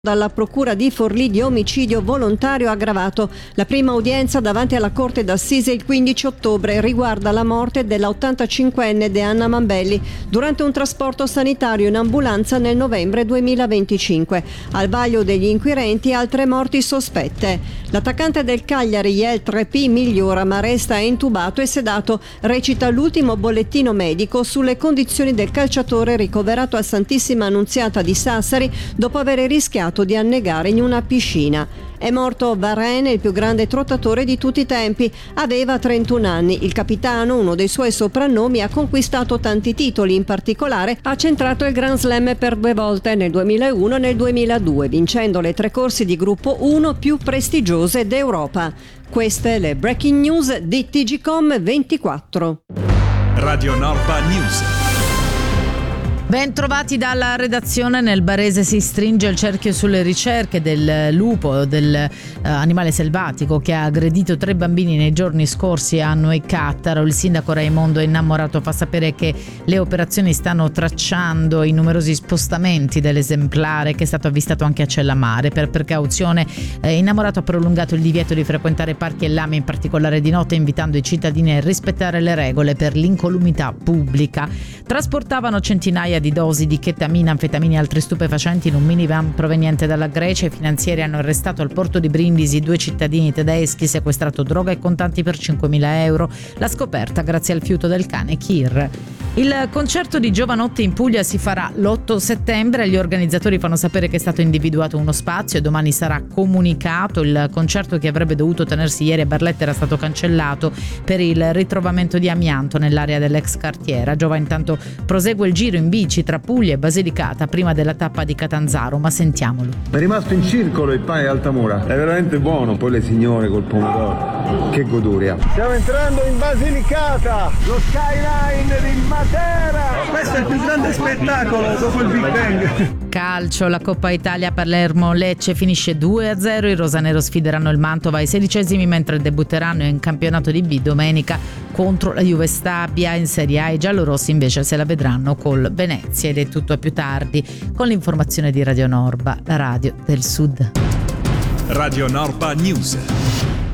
dalla procura di Forlì di omicidio volontario aggravato. La prima udienza davanti alla Corte d'Assise il 15 ottobre riguarda la morte della 85enne Deanna Mambelli durante un trasporto sanitario in ambulanza nel novembre 2025. Al vaglio degli inquirenti altre morti sospette. L'attaccante del Cagliari Yael 3P migliora ma resta intubato e sedato, recita l'ultimo bollettino medico sulle condizioni del calciatore ricoverato a Santissima Annunziata di Sassari dopo aver rischiato di annegare in una piscina. È morto Varenne, il più grande trottatore di tutti i tempi. Aveva 31 anni. Il capitano, uno dei suoi soprannomi, ha conquistato tanti titoli. In particolare ha centrato il Grand Slam per 2 volte, nel 2001 e nel 2002, vincendo le 3 corse di gruppo 1 più prestigiose d'Europa. Queste le breaking news di TGcom 24. Radio Norpa News. Ben trovati dalla redazione. Nel Barese si stringe il cerchio sulle ricerche del lupo, del animale selvatico che ha aggredito 3 bambini nei giorni scorsi a Noecattaro. Il sindaco Raimondo Innamorato fa sapere che le operazioni stanno tracciando i numerosi spostamenti dell'esemplare, che è stato avvistato anche a Cellamare. Per precauzione Innamorato ha prolungato il divieto di frequentare parchi e lami, in particolare di notte, invitando i cittadini a rispettare le regole per l'incolumità pubblica. Trasportavano centinaia di dosi di chetamina, anfetamine e altri stupefacenti in un minivan proveniente dalla Grecia. I finanzieri hanno arrestato al porto di Brindisi 2 cittadini tedeschi, sequestrato droga e contanti per 5.000 euro. La scoperta grazie al fiuto del cane Kir. Il concerto di Giovanotti in Puglia si farà l'8 settembre. Gli organizzatori fanno sapere che è stato individuato uno spazio e domani sarà comunicato. Il concerto, che avrebbe dovuto tenersi ieri a Barletta, era stato cancellato per il ritrovamento di amianto nell'area dell'ex cartiera. Giova intanto prosegue il giro in bici tra Puglia e Basilicata prima della tappa di Catanzaro, ma sentiamolo. È rimasto in circolo il pane di Altamura, è veramente buono. Poi le signore col pomodoro, che goduria. Stiamo entrando in Basilicata, lo skyline di Matera. Questo è il più grande spettacolo dopo il Big Bang. Calcio, la Coppa Italia, Palermo-Lecce finisce 2-0, i rosanero sfideranno il Mantova ai 16esimi, mentre debutteranno in campionato di B domenica contro la Juve Stabia. In Serie A i giallorossi invece se la vedranno col Venezia. Ed è tutto a più tardi con l'informazione di Radio Norba, la radio del Sud. Radio Norpa News.